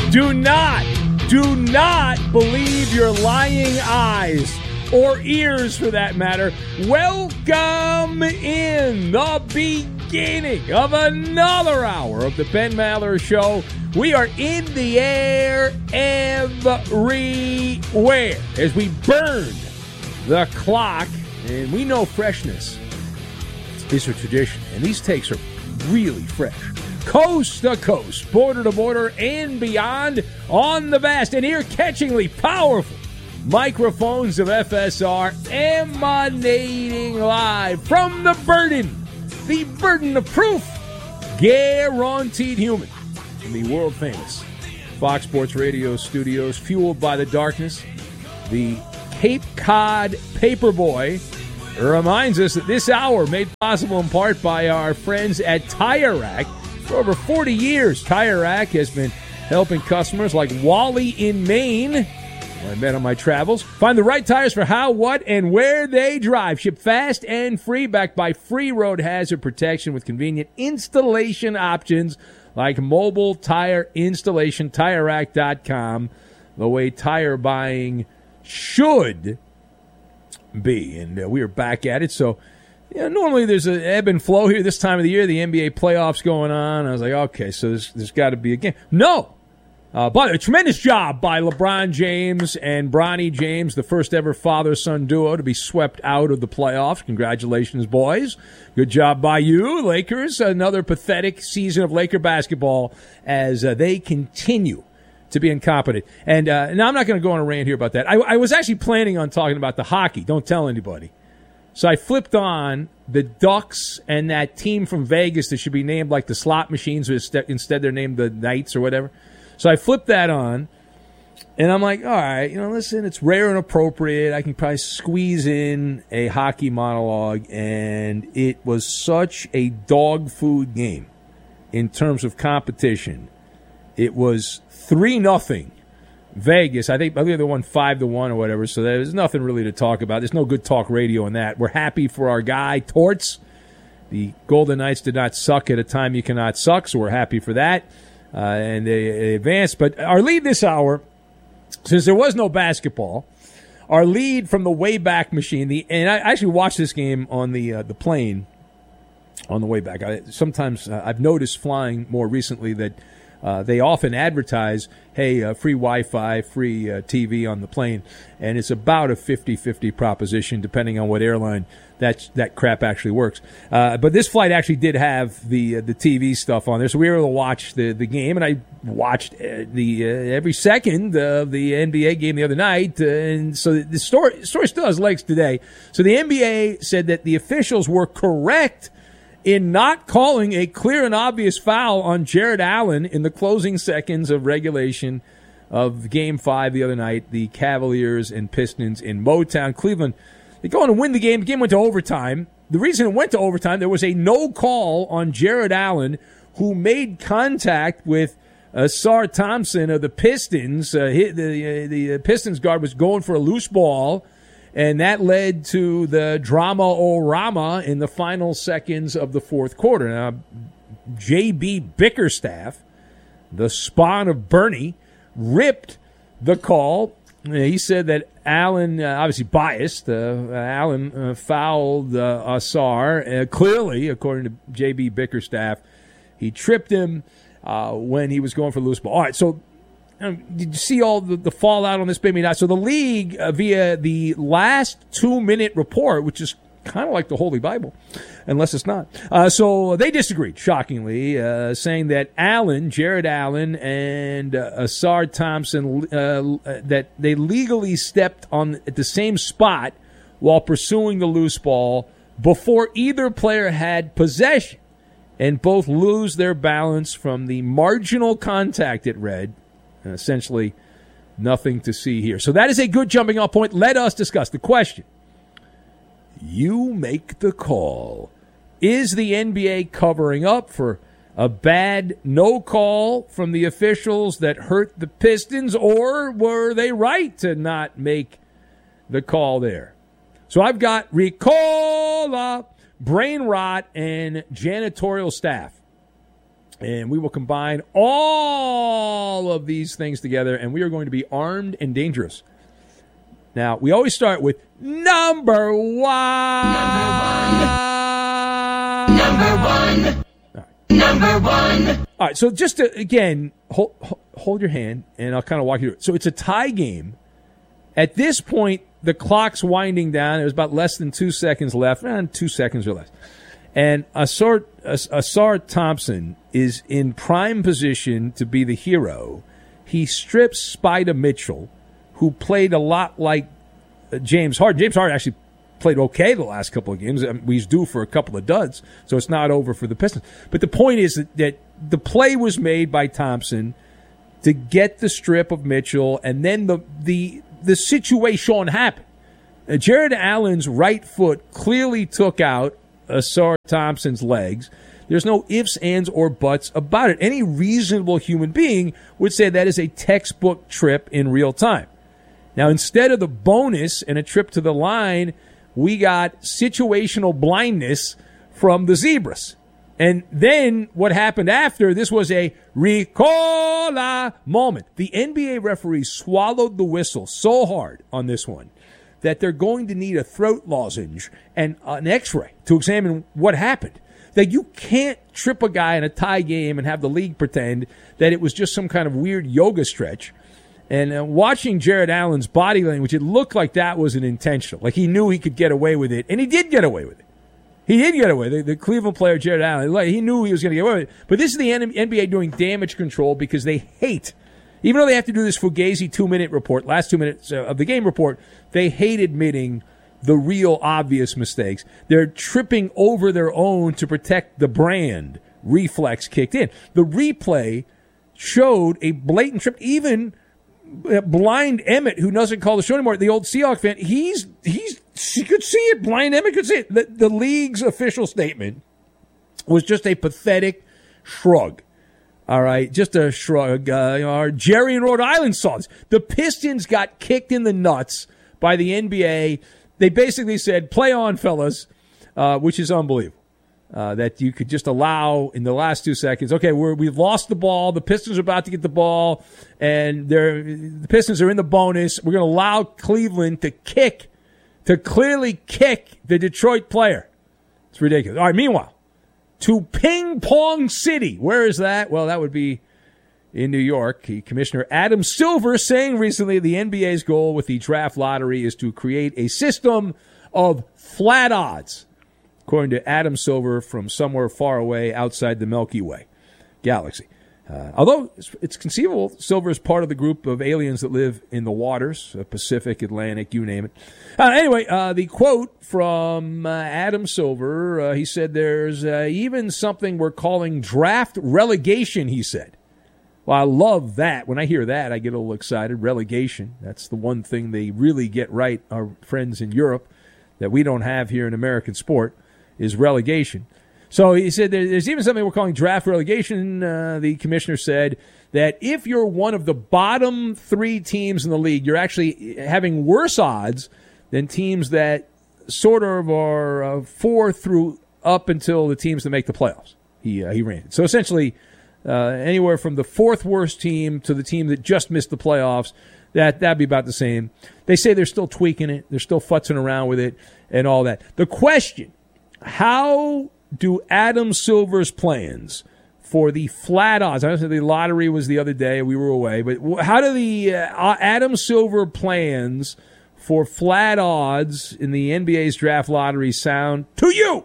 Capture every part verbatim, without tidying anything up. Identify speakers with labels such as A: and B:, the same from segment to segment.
A: Do not, do not believe your lying eyes or ears for that matter. Welcome in the beginning of another hour of the Ben Maller Show. We are in the air everywhere as we burn the clock, and we know freshness is a tradition, and these takes are really fresh. Coast to coast, border to border, and beyond on the vast and ear-catchingly powerful microphones of F S R, emanating live from the burden, the burden of proof, guaranteed human, in the world-famous Fox Sports Radio studios, fueled by the darkness. The Cape Cod Paperboy reminds us that this hour made possible in part by our friends at Tire Rack. For over forty years, Tire Rack has been helping customers like Wally in Maine, where I met on my travels, find the right tires for how, what, and where they drive. Ship fast and free, backed by free road hazard protection with convenient installation options like mobile tire installation. Tire Rack dot com, the way tire buying should be. And uh, we are back at it, so yeah, normally there's an ebb and flow here this time of the year. The N B A playoffs going on. I was like, okay, so there's, there's got to be a game. No! Uh, but a tremendous job by LeBron James and Bronny James, the first ever father-son duo to be swept out of the playoffs. Congratulations, boys. Good job by you, Lakers. Another pathetic season of Laker basketball as uh, they continue to be incompetent. And uh, now I'm not going to go on a rant here about that. I, I was actually planning on talking about the hockey. Don't tell anybody. So I flipped on the Ducks and that team from Vegas that should be named like the slot machines, or instead they're named the Knights or whatever. So I flipped that on, and I'm like, all right, you know, listen, it's rare and appropriate. I can probably squeeze in a hockey monologue, and it was such a dog food game in terms of competition. It was three nothing. Vegas, I think, I think they won five to one or whatever, so there's nothing really to talk about. There's no good talk radio in that. We're happy for our guy, Torts. The Golden Knights did not suck at a time you cannot suck, so we're happy for that. Uh, and they, they advanced. But our lead this hour, since there was no basketball, our lead from the Wayback Machine, the and I actually watched this game on the uh, the plane on the way back. I, sometimes uh, I've noticed flying more recently that Uh, they often advertise, hey, uh, free Wi-Fi, free uh, T V on the plane, and it's about a fifty-fifty proposition depending on what airline that that crap actually works. Uh, but this flight actually did have the uh, the T V stuff on there, so we were able to watch the, the game, and I watched uh, the uh, every second of the N B A game the other night, uh, and so the story, story still has legs today. So the N B A said that the officials were correct in not calling a clear and obvious foul on Jared Allen in the closing seconds of regulation of Game five the other night, the Cavaliers and Pistons in Motown. Cleveland, they go on to win the game. The game went to overtime. The reason it went to overtime, there was a no call on Jared Allen, who made contact with Ausar Thompson of the Pistons. Uh, hit the, uh, the Pistons guard was going for a loose ball, and that led to the drama-o-rama in the final seconds of the fourth quarter. Now, J B Bickerstaff, the spawn of Bernie, ripped the call. He said that Allen, uh, obviously biased, uh, Allen uh, fouled uh, Ausar. Uh, clearly, according to J B Bickerstaff, he tripped him uh, when he was going for the loose ball. All right, so Um, did you see all the, the fallout on this baby? Now, so the league, uh, via the last two-minute report, which is kind of like the Holy Bible, unless it's not. Uh, so they disagreed, shockingly, uh, saying that Allen, Jared Allen, and uh, Ausar Thompson, uh, that they legally stepped on at the same spot while pursuing the loose ball before either player had possession, and both lose their balance from the marginal contact, it read. And essentially, nothing to see here. So that is a good jumping off point. Let us discuss the question. You make the call. Is the N B A covering up for a bad no call from the officials that hurt the Pistons, or were they right to not make the call there? So I've got Ricola, brain rot, and janitorial staff And we will combine all of these things together, and we are going to be armed and dangerous. Now, we always start with number one.
B: Number one. Number one.
A: All right.
B: Number one.
A: All right, so just to, again, hold, hold your hand, and I'll kind of walk you through it. So it's a tie game. At this point, the clock's winding down. There's about less than two seconds left, eh, two seconds or less. And Asar, Asar Thompson is in prime position to be the hero. He strips Spida Mitchell, who played a lot like James Harden. James Harden actually played okay the last couple of games. I mean, he's due for a couple of duds, so it's not over for the Pistons. But the point is that, that the play was made by Thompson to get the strip of Mitchell, and then the the, the situation happened. Uh, Jared Allen's right foot clearly took out Asar Thompson's legs. There's no ifs, ands, or buts about it. Any reasonable human being would say that is a textbook trip in real time. Now, instead of the bonus and a trip to the line, we got situational blindness from the Zebras. And then what happened after, this was a Ricola moment. The N B A referees swallowed the whistle so hard on this one that they're going to need a throat lozenge and an x-ray to examine what happened. That you can't trip a guy in a tie game and have the league pretend that it was just some kind of weird yoga stretch. And uh, watching Jared Allen's body language, it looked like that was an intentional. Like he knew he could get away with it, and he did get away with it. He did get away. The, the Cleveland player, Jared Allen, he knew he was going to get away with it. But this is the N B A doing damage control because they hate, even though they have to do this Fugazi two-minute report, last two minutes of the game report, they hate admitting the real obvious mistakes. They're tripping over their own to protect the brand. Reflex kicked in. The replay showed a blatant trip. Even blind Emmett, who doesn't call the show anymore, the old Seahawk fan, he's he's he could see it. Blind Emmett could see it. The, the league's official statement was just a pathetic shrug. All right, just a shrug. Uh, you know, our Jerry in Rhode Island saw this. The Pistons got kicked in the nuts by the N B A. They basically said, play on, fellas, uh, which is unbelievable. Uh, that you could just allow in the last two seconds. Okay, we're, we've lost the ball. The Pistons are about to get the ball, and they're, the Pistons are in the bonus. We're going to allow Cleveland to kick, to clearly kick the Detroit player. It's ridiculous. All right, meanwhile, to Ping Pong City. Where is that? Well, that would be in New York. Commissioner Adam Silver saying recently the N B A's goal with the draft lottery is to create a system of flat odds, according to Adam Silver from somewhere far away outside the Milky Way galaxy. Uh, although it's, it's conceivable Silver is part of the group of aliens that live in the waters, uh, Pacific, Atlantic, you name it. Uh, anyway, uh, the quote from uh, Adam Silver, uh, he said there's uh, even something we're calling draft relegation, he said. Well, I love that. When I hear that, I get a little excited. Relegation, that's the one thing they really get right, our friends in Europe, that we don't have here in American sport, is relegation. So he said there's even something we're calling draft relegation. Uh, the commissioner said that if you're one of the bottom three teams in the league, you're actually having worse odds than teams that sort of are uh, four through up until the teams that make the playoffs. He uh, he ran it. So essentially, uh, anywhere from the fourth worst team to the team that just missed the playoffs, that that'd be about the same. They say they're still tweaking it, they're still futzing around with it, and all that. The question: how do Adam Silver's plans for the flat odds? I know the lottery was the other day, we were away, but how do the uh, Adam Silver plans for flat odds in the N B A's draft lottery sound to you?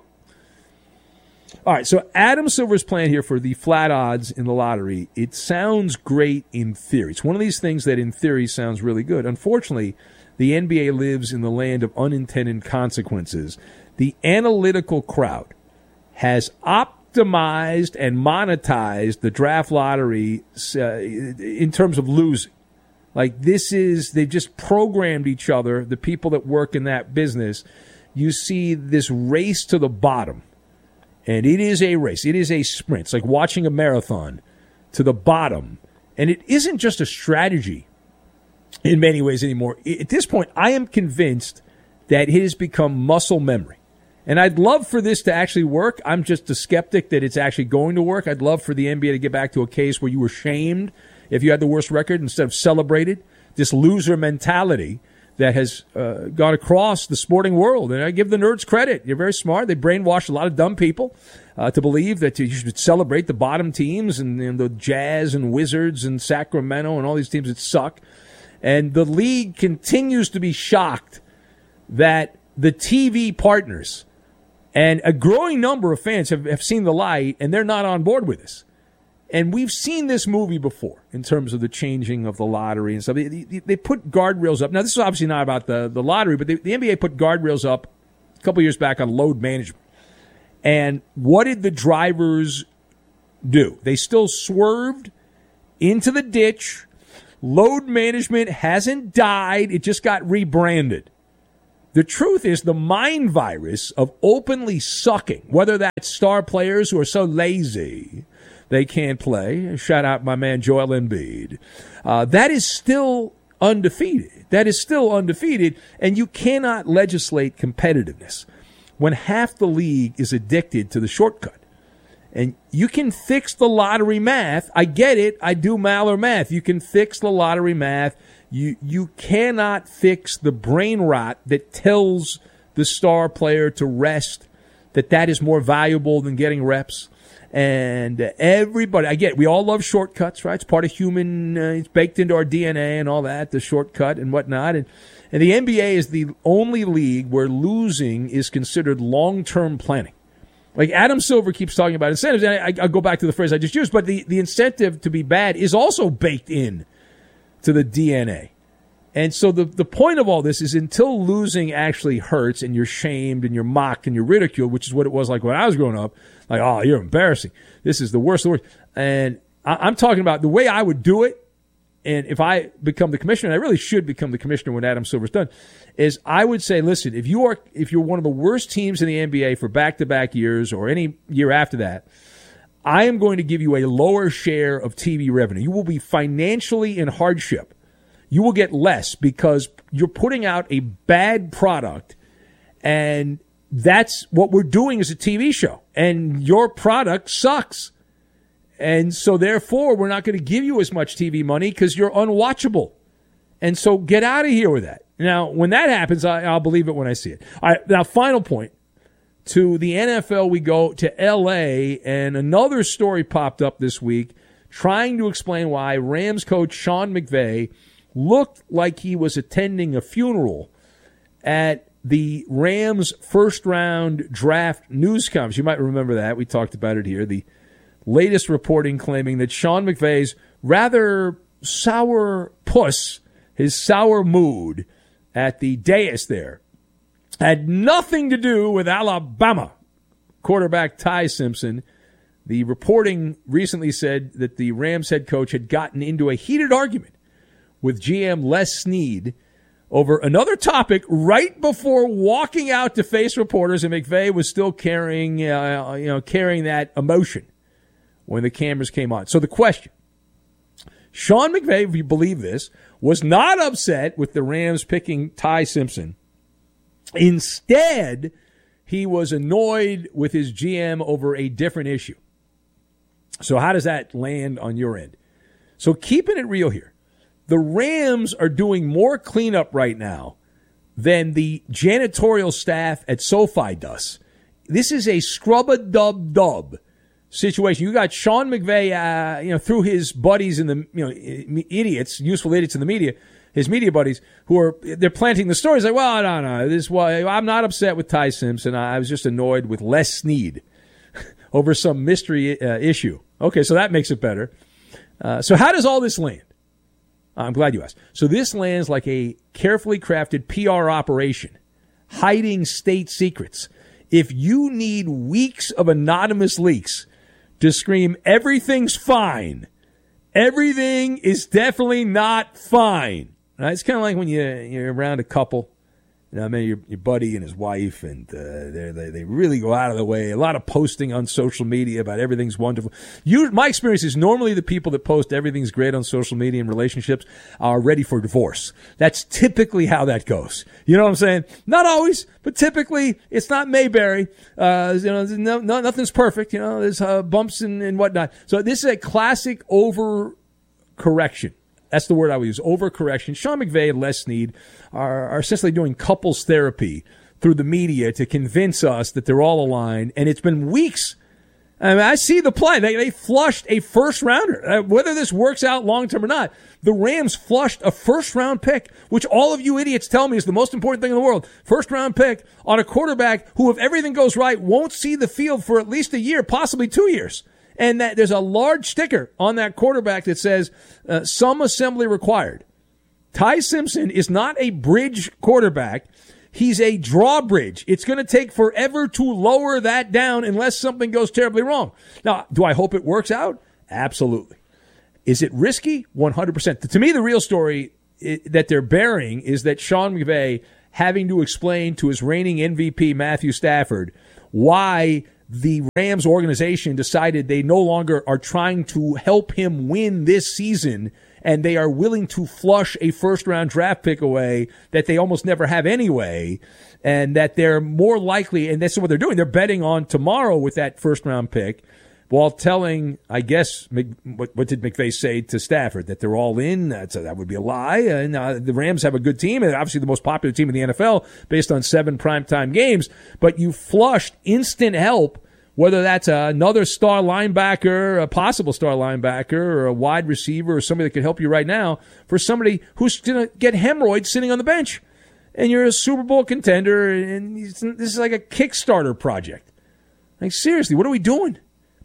A: All right, so Adam Silver's plan here for the flat odds in the lottery, it sounds great in theory. It's one of these things that in theory sounds really good. Unfortunately, the N B A lives in the land of unintended consequences. The analytical crowd has optimized and monetized the draft lottery uh, in terms of losing. Like this is, they've just programmed each other, the people that work in that business. You see this race to the bottom. And it is a race. It is a sprint. It's like watching a marathon to the bottom. And it isn't just a strategy in many ways anymore. At this point, I am convinced that it has become muscle memory. And I'd love for this to actually work. I'm just a skeptic that it's actually going to work. I'd love for the N B A to get back to a case where you were shamed if you had the worst record instead of celebrated. This loser mentality that has uh, gone across the sporting world. And I give the nerds credit. They're very smart. They brainwashed a lot of dumb people uh, to believe that you should celebrate the bottom teams and, and the Jazz and Wizards and Sacramento and all these teams that suck. And the league continues to be shocked that the T V partners and a growing number of fans have, have seen the light, and they're not on board with this. And we've seen this movie before in terms of the changing of the lottery and stuff. They, they, they put guardrails up. Now, this is obviously not about the, the lottery, but they, the N B A put guardrails up a couple years back on load management. And what did the drivers do? They still swerved into the ditch. Load management hasn't died. It just got rebranded. The truth is the mind virus of openly sucking, whether that's star players who are so lazy they can't play. Shout out my man Joel Embiid. Uh, that is still undefeated. That is still undefeated, and you cannot legislate competitiveness when half the league is addicted to the shortcut. And you can fix the lottery math. I get it. I do Maller math. You can fix the lottery math. You you cannot fix the brain rot that tells the star player to rest, that that is more valuable than getting reps. And everybody, I get it. We all love shortcuts, right? It's part of human, uh, it's baked into our D N A and all that, the shortcut and whatnot. And, and the N B A is the only league where losing is considered long-term planning. Like Adam Silver keeps talking about incentives, and I, I go back to the phrase I just used, but the, the incentive to be bad is also baked in to the D N A. And so the, the point of all this is until losing actually hurts and you're shamed and you're mocked and you're ridiculed, which is what it was like when I was growing up, like, oh, you're embarrassing. This is the worst of the worst. And I, I'm talking about the way I would do it, and if I become the commissioner, and I really should become the commissioner when Adam Silver's done, is I would say, listen, if you are if you're one of the worst teams in the N B A for back-to-back years or any year after that, I am going to give you a lower share of T V revenue. You will be financially in hardship. You will get less because you're putting out a bad product, and that's what we're doing as a T V show. And your product sucks. And so, therefore, we're not going to give you as much T V money because you're unwatchable. And so get out of here with that. Now, when that happens, I, I'll believe it when I see it. All right, now, final point. To the N F L, we go to L A, and another story popped up this week trying to explain why Rams coach Sean McVay looked like he was attending a funeral at the Rams first-round draft news conference. You might remember that. We talked about it here. The latest reporting claiming that Sean McVay's rather sour puss, his sour mood at the dais there, had nothing to do with Alabama quarterback Ty Simpson. The reporting recently said that the Rams head coach had gotten into a heated argument with G M Les Snead over another topic right before walking out to face reporters, and McVay was still carrying, uh, you know, carrying that emotion when the cameras came on. So the question, Sean McVay, if you believe this, was not upset with the Rams picking Ty Simpson. Instead, he was annoyed with his G M over a different issue. So how does that land on your end? So keeping it real here, the Rams are doing more cleanup right now than the janitorial staff at SoFi does. This is a scrub-a-dub-dub situation. You got Sean McVay, uh, you know, through his buddies in the, you know, idiots, useful idiots in the media, his media buddies, who are, they're planting the stories like, well, no, no, this is why I'm not upset with Ty Simpson. I was just annoyed with Les Snead over some mystery uh, issue. Okay, so that makes it better. Uh, so how does all this land? I'm glad you asked. So this lands like a carefully crafted P R operation, hiding state secrets. If you need weeks of anonymous leaks to scream everything's fine, everything is definitely not fine. Right? It's kind of like when you, you're around a couple You know, I mean, your, your buddy and his wife, and uh, they they really go out of the way. A lot of posting on social media about everything's wonderful. You, my experience is normally the people that post everything's great on social media and relationships are ready for divorce. That's typically how that goes. You know what I'm saying? Not always, but typically it's not Mayberry. Uh, you know, no, no, nothing's perfect. You know, there's uh, bumps and, and whatnot. So this is a classic overcorrection. That's the word I would use, overcorrection. Sean McVay and Les Snead are, are essentially doing couples therapy through the media to convince us that they're all aligned, and it's been weeks. I mean, I see the play. They, they flushed a first-rounder. Uh, whether this works out long-term or not, the Rams flushed a first-round pick, which all of you idiots tell me is the most important thing in the world. First-round pick on a quarterback who, if everything goes right, won't see the field for at least a year, possibly two years. And that there's a large sticker on that quarterback that says, uh, some assembly required. Ty Simpson is not a bridge quarterback. He's a drawbridge. It's going to take forever to lower that down unless something goes terribly wrong. Now, do I hope it works out? Absolutely. Is it risky? one hundred percent. To me, the real story it, that they're bearing is that Sean McVay having to explain to his reigning M V P, Matthew Stafford, why the Rams organization decided they no longer are trying to help him win this season, and they are willing to flush a first-round draft pick away that they almost never have anyway, and that they're more likely, and that's what they're doing, they're betting on tomorrow with that first-round pick, while telling, I guess, what, what did McVay say to Stafford? That they're all in? That's a, that would be a lie. And uh, the Rams have a good team, and obviously the most popular team in the N F L based on seven primetime games. But you flushed instant help, whether that's another star linebacker, a possible star linebacker, or a wide receiver, or somebody that could help you right now, for somebody who's going to get hemorrhoids sitting on the bench. And you're a Super Bowl contender, and this is like a Kickstarter project. Like, seriously, what are we doing?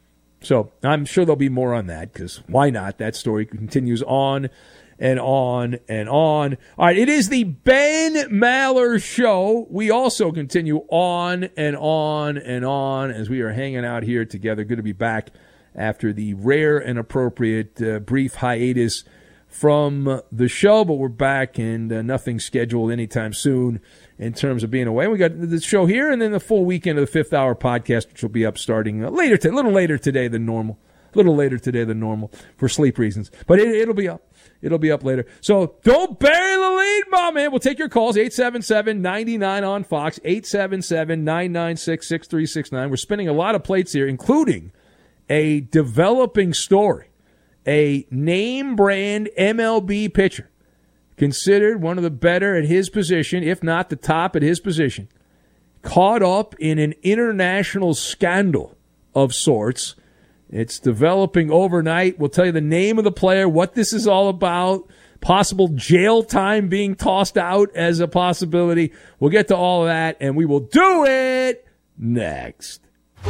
A: So I'm sure there'll be more on that, because why not? That story continues on and on and on. All right, it is the Ben Maller Show. We also continue on and on and on as we are hanging out here together. Good to be back after the rare and appropriate uh, brief hiatus from the show, but we're back, and uh, nothing scheduled anytime soon in terms of being away. We got the show here, and then the full weekend of the Fifth Hour podcast, which will be up starting uh, later, t- a little later today than normal, a little later today than normal for sleep reasons, but it, it'll be up. It'll be up later. So don't bury the lead, my man. We'll take your calls, eight seven seven, nine nine on Fox, eight seven seven, nine nine six, six three six nine. We're spinning a lot of plates here, including a developing story. A name-brand M L B pitcher, considered one of the better at his position, if not the top at his position, caught up in an international scandal of sorts. It's developing overnight. We'll tell you the name of the player, what this is all about, possible jail time being tossed out as a possibility. We'll get to all of that, and we will do it next.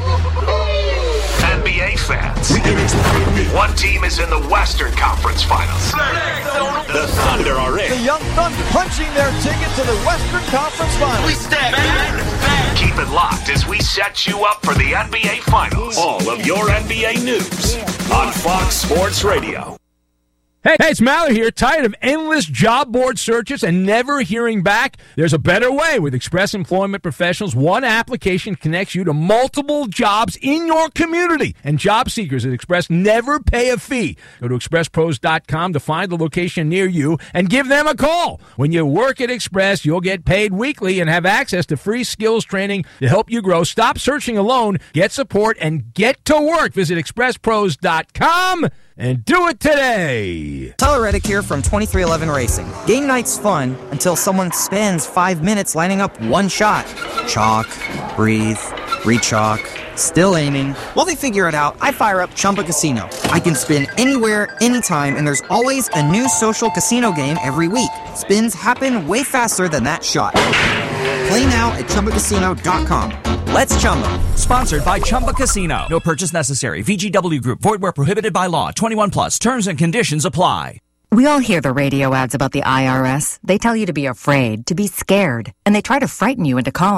C: N B A fans. One team is in the Western Conference Finals. The Thunder are in.
D: The Young Thunder punching their ticket to the Western Conference Finals. We stand back.
C: Keep it locked as we set you up for the N B A Finals. All of your N B A news on Fox Sports Radio.
A: Hey, hey, it's Maller here. Tired of endless job board searches and never hearing back? There's a better way. With Express Employment Professionals, one application connects you to multiple jobs in your community. And job seekers at Express never pay a fee. Go to express pros dot com to find the location near you and give them a call. When you work at Express, you'll get paid weekly and have access to free skills training to help you grow. Stop searching alone. Get support and get to work. Visit express pros dot com. And do it today.
E: Tyler Reddick here from twenty-three eleven Racing. Game night's fun until someone spends five minutes lining up one shot. Chalk, breathe, re-chalk, still aiming. While they figure it out, I fire up Chumba Casino. I can spin anywhere, anytime, and there's always a new social casino game every week. Spins happen way faster than that shot. Play now at chumba casino dot com.
F: Let's Chumba. Sponsored by Chumba Casino. No purchase necessary. V G W Group. Void where prohibited by law. twenty-one plus. Terms and conditions apply.
G: We all hear the radio ads about the I R S. They tell you to be afraid, to be scared, and they try to frighten you into calling.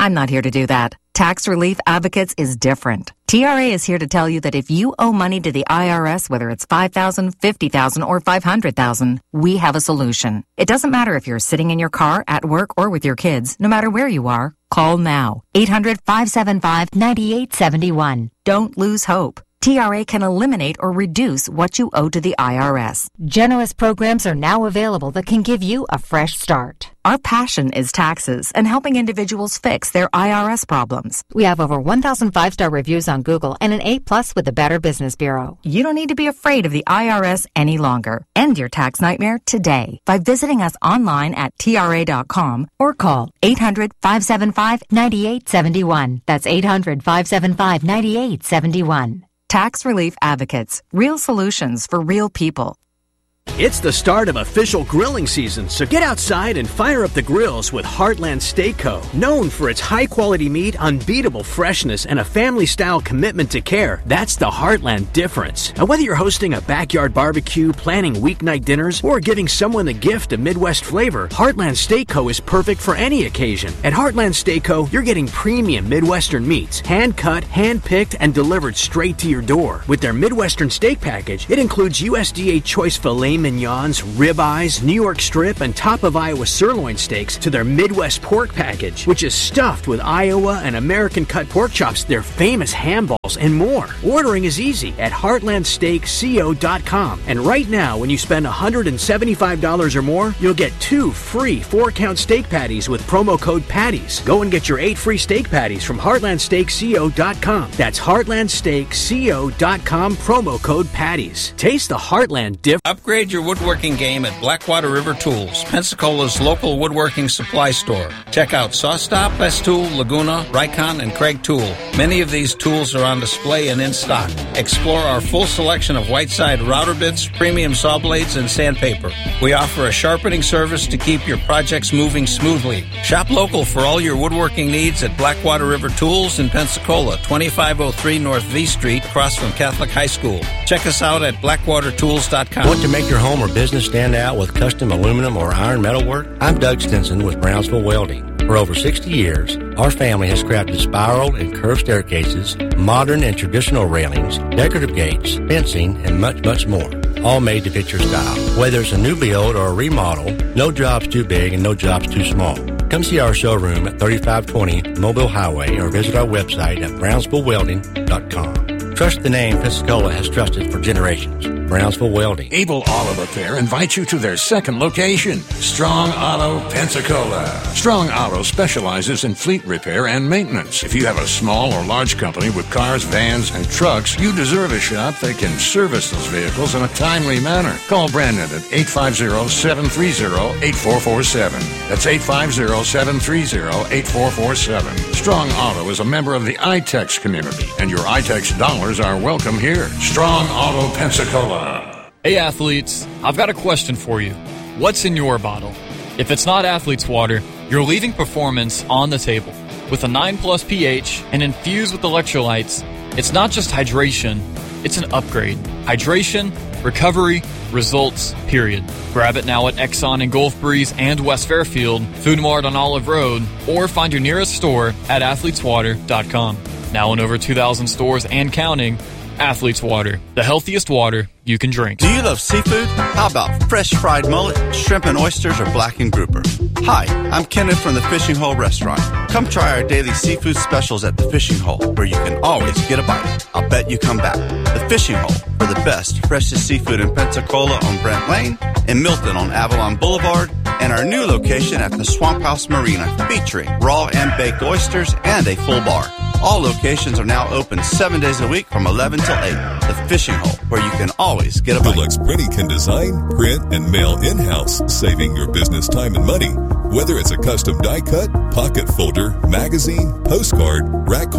G: I'm not here to do that. Tax Relief Advocates is different. T R A is here to tell you that if you owe money to the I R S, whether it's five thousand dollars, fifty thousand dollars, or five hundred thousand dollars, we have a solution. It doesn't matter if you're sitting in your car, at work, or with your kids. No matter where you are, call now. eight hundred, five seven five, nine eight seven one. Don't lose hope. T R A can eliminate or reduce what you owe to the I R S.
H: Generous programs are now available that can give you a fresh start.
G: Our passion is taxes and helping individuals fix their I R S problems.
H: We have over one thousand five-star reviews on Google and an A plus with the Better Business Bureau.
G: You don't need to be afraid of the I R S any longer. End your tax nightmare today by visiting us online at T R A dot com or call eight hundred, five seven five, nine eight seven one. That's eight hundred, five seven five, nine eight seven one. Tax Relief Advocates. Real solutions for real people.
I: It's the start of official grilling season, so get outside and fire up the grills with Heartland Steak Co. Known for its high-quality meat, unbeatable freshness, and a family-style commitment to care, that's the Heartland difference. And whether you're hosting a backyard barbecue, planning weeknight dinners, or giving someone the gift of Midwest flavor, Heartland Steak Co. is perfect for any occasion. At Heartland Steak Co., you're getting premium Midwestern meats, hand-cut, hand-picked, and delivered straight to your door. With their Midwestern steak package, it includes U S D A choice filet mignons, ribeyes, New York strip, and top of Iowa sirloin steaks to their Midwest pork package, which is stuffed with Iowa and American cut pork chops, their famous ham balls, and more. Ordering is easy at heartland steak co dot com. And right now, when you spend one hundred seventy-five dollars or more, you'll get two free four-count steak patties with promo code PATTIES. Go and get your eight free steak patties from heartland steak co dot com. That's heartland steak co dot com, promo code PATTIES. Taste the Heartland difference.
J: Upgrade your woodworking game at Blackwater River Tools, Pensacola's local woodworking supply store. Check out Sawstop, Festool, Laguna, Rikon, and Craig Tool. Many of these tools are on display and in stock. Explore our full selection of Whiteside router bits, premium saw blades, and sandpaper. We offer a sharpening service to keep your projects moving smoothly. Shop local for all your woodworking needs at Blackwater River Tools in Pensacola, twenty-five oh three North V Street, across from Catholic High School. Check us out at blackwater tools dot com.
K: Want to make your home or business stand out with custom aluminum or iron metal work? I'm Doug Stinson with Brownsville Welding. For over sixty years, our family has crafted spiral and curved staircases, modern and traditional railings, decorative gates, fencing, and much, much more. All made to fit your style. Whether it's a new build or a remodel, no job's too big and no job's too small. Come see our showroom at thirty-five twenty Mobile Highway or visit our website at brownsville welding dot com. Trust the name Pensacola has trusted for generations. Brownsville Welding.
L: Able Auto Repair invites you to their second location, Strong Auto Pensacola. Strong Auto specializes in fleet repair and maintenance. If you have a small or large company with cars, vans, and trucks, you deserve a shop that can service those vehicles in a timely manner. Call Brandon at eight five zero, seven three zero, eight four four seven. That's eight five zero, seven three zero, eight four four seven. Strong Auto is a member of the I TEX community, and your I TEX dollars are welcome here. Strong Auto Pensacola.
M: Hey athletes, I've got a question for you. What's in your bottle? If it's not Athlete's Water, you're leaving performance on the table. With a nine plus pH and infused with electrolytes, it's not just hydration, it's an upgrade. Hydration, recovery, results, period. Grab it now at Exxon in Gulf Breeze and West Fairfield, Food Mart on Olive Road, or find your nearest store at athletes water dot com. Now in over two thousand stores and counting, Athlete's Water, the healthiest water you can drink.
N: Do you love seafood? How about fresh fried mullet, shrimp and oysters, or blackened grouper? Hi, I'm Kenneth from the Fishing Hole Restaurant. Come try our daily seafood specials at the Fishing Hole, where you can always get a bite. I'll bet you come back. The Fishing Hole, for the best, freshest seafood in Pensacola on Brent Lane, in Milton on Avalon Boulevard, and our new location at the Swamp House Marina, featuring raw and baked oysters and a full bar. All locations are now open seven days a week from eleven till eight. The Fishing Hole, where you can always get a bite.
O: Deluxe Printing can design, print, and mail in-house, saving your business time and money. Whether it's a custom die cut, pocket folder, magazine, postcard, rack